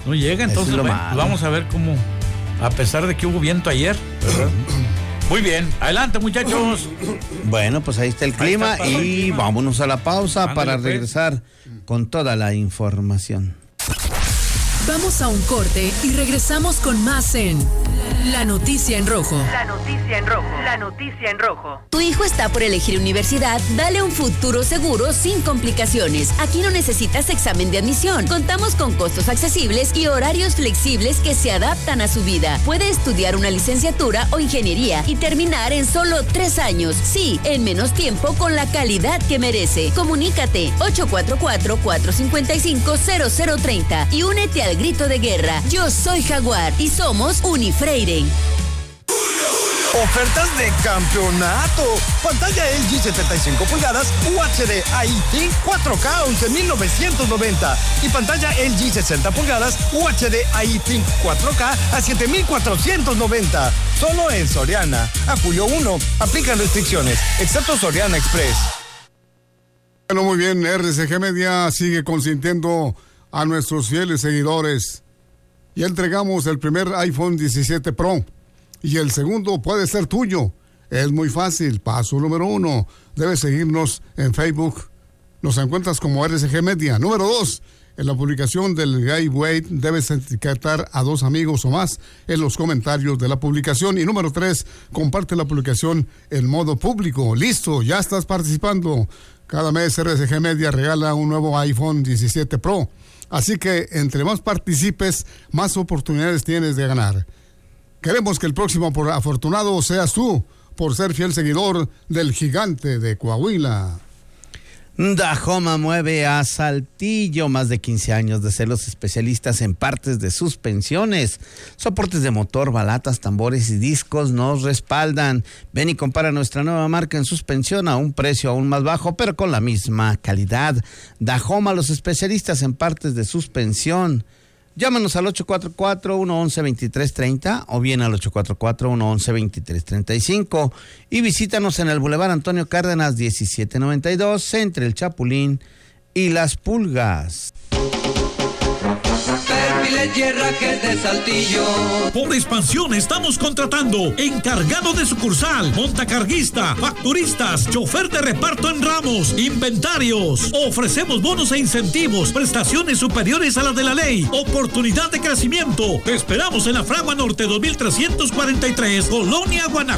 No llega, entonces es vamos a ver cómo, a pesar de que hubo viento ayer, ¿verdad? Muy bien, adelante muchachos. Bueno, pues ahí está el clima y vámonos a la pausa. Ándale, para regresar con toda la información. Vamos a un corte y regresamos con más en La Noticia en Rojo. La Noticia en Rojo. La Noticia en Rojo. Tu hijo está por elegir universidad. Dale un futuro seguro sin complicaciones. Aquí no necesitas examen de admisión. Contamos con costos accesibles y horarios flexibles que se adaptan a su vida. Puede estudiar una licenciatura o ingeniería y terminar en solo 3 años. Sí, en menos tiempo con la calidad que merece. Comunícate 844-455-0030 y únete al grito de guerra. Yo soy Jaguar y somos Unifreire. Ofertas de campeonato. Pantalla LG 75 pulgadas UHD IT 4K 11,990 y pantalla LG 60 pulgadas UHD IT 4K a 7,490. Solo en Soriana. A julio 1. Aplican restricciones, excepto Soriana Express. Bueno, muy bien. RCG Media sigue consintiendo a nuestros fieles seguidores. Ya entregamos el primer iPhone 17 Pro y el segundo puede ser tuyo. Es muy fácil. Paso número 1, debes seguirnos en Facebook. Nos encuentras como RCG Media. Número 2, en la publicación del giveaway debes etiquetar a 2 amigos o más en los comentarios de la publicación. Y número 3, comparte la publicación en modo público. Listo, ya estás participando. Cada mes RCG Media regala un nuevo iPhone 17 Pro. Así que entre más participes, más oportunidades tienes de ganar. Queremos que el próximo afortunado seas tú, por ser fiel seguidor del Gigante de Coahuila. Dahoma mueve a Saltillo. Más de 15 años de ser los especialistas en partes de suspensiones, soportes de motor, balatas, tambores y discos nos respaldan. Ven y compara nuestra nueva marca en suspensión a un precio aún más bajo, pero con la misma calidad. Dahoma, los especialistas en partes de suspensión. Llámanos al 844-111-2330 o bien al 844-111-2335 y visítanos en el Boulevard Antonio Cárdenas 1792 entre el Chapulín y Las Pulgas. Hierrajes de Saltillo. Por expansión estamos contratando encargado de sucursal, montacarguista, facturistas, chofer de reparto en ramos, inventarios. Ofrecemos bonos e incentivos, prestaciones superiores a las de la ley, oportunidad de crecimiento. Te esperamos en la Fragua Norte 2343, Colonia Guanajuato.